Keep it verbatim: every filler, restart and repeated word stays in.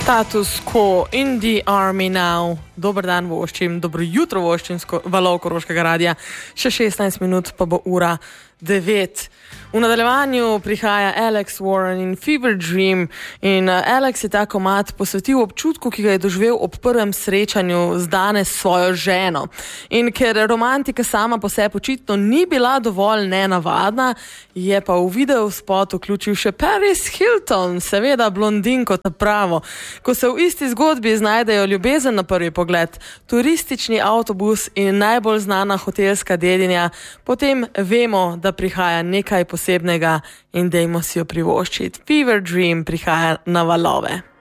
Status quo in the army now. Dober dan voščim, dobro jutro voščim valov Koroškega radia. Še šestnajst minut pa bo ura devet. V nadaljevanju prihaja Alex Warren in Fever Dream in Alex je ta komad posvetil občutku, ki ga je doživel ob prvem srečanju z danes svojo ženo. In ker romantika sama po sebi očitno ni bila dovolj nenavadna, je pa v video spot vključil še Paris Hilton, seveda blondinko ta pravo. Ko se v isti zgodbi znajdejo ljubezen na prvi pogled, turistični avtobus in najbolj znana hotelska dedinja, potem vemo, da prihaja nekaj posebnega in dajmo si jo privoščiti. Fever Dream prihaja na valove.